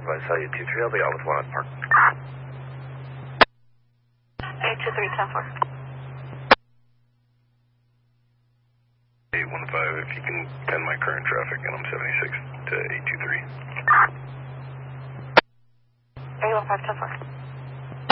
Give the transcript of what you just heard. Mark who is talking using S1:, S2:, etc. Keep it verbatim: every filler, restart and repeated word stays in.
S1: I saw you two three, I'll be on with one at Park.
S2: eight two three, ten four.
S3: eight one five, if you can pin my current traffic, and I'm seventy-six to eight two three.
S2: eight one five, ten four.